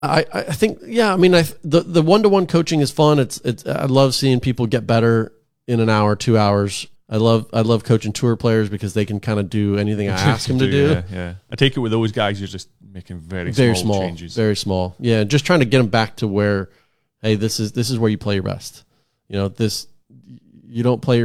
I think, yeah, I mean, the one-to-one coaching is fun. I love seeing people get better in an hour, 2 hours. I love coaching tour players because they can kind of do anything I ask them to do. Yeah. I take it with those guys, you're just making very small changes. Very small. Yeah, just trying to get them back to where, hey, this is where you play your best. You know, you don't play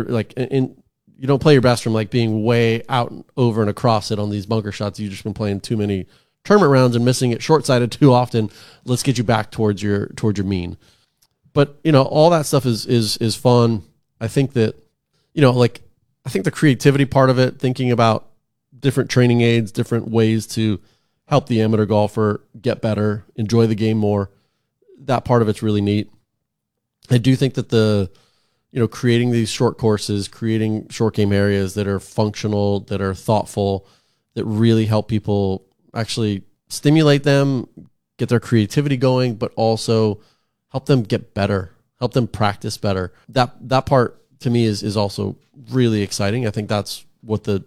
you don't play your best from like being way out and over and across it on these bunker shots. You've just been playing too many tournament rounds and missing it short-sighted too often. Let's get you back towards your mean. But, you know, all that stuff is fun. I think that, you know, like, I think the creativity part of it, thinking about different training aids, different ways to help the amateur golfer get better, enjoy the game more, that part of it's really neat. I do think that creating these short courses, creating short game areas that are functional, that are thoughtful, that really help people actually stimulate them, get their creativity going, but also help them get better, help them practice better. That part to me is also really exciting. I think that's what the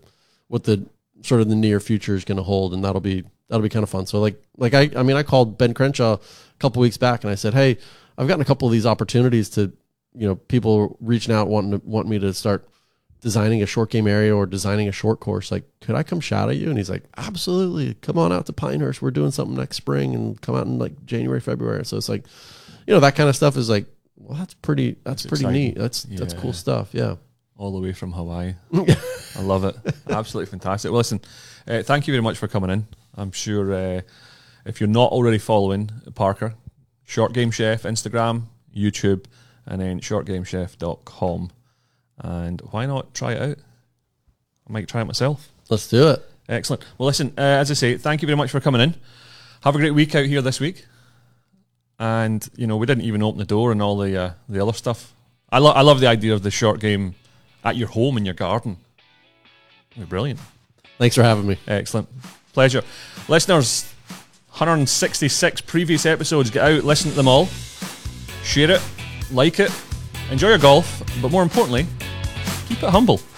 sort of the near future is going to hold, and that'll be kind of fun. So I called Ben Crenshaw a couple weeks back and I said, hey, I've gotten a couple of these opportunities to, you know, people reaching out want me to start designing a short game area or designing a short course. Like, could I come shadow you? And he's like, absolutely. Come on out to Pinehurst. We're doing something next spring, and come out in like January, February. So it's like, you know, that kind of stuff is like, well, that's pretty neat. That's cool stuff. Yeah. All the way from Hawaii. I love it. Absolutely fantastic. Well, listen, thank you very much for coming in. I'm sure if you're not already following Parker, Short Game Chef, Instagram, YouTube, and then shortgamechef.com. And why not try it out? I might try it myself. Let's do it. Excellent. Well, listen, as I say, thank you very much for coming in. Have a great week out here this week. And, you know, we didn't even open the door and all the other stuff. I love the idea of the short game at your home in your garden. You're brilliant. Thanks for having me. Excellent. Pleasure. Listeners, 166 previous episodes. Get out, listen to them all. Share it, like it, enjoy your golf, but more importantly, keep it humble.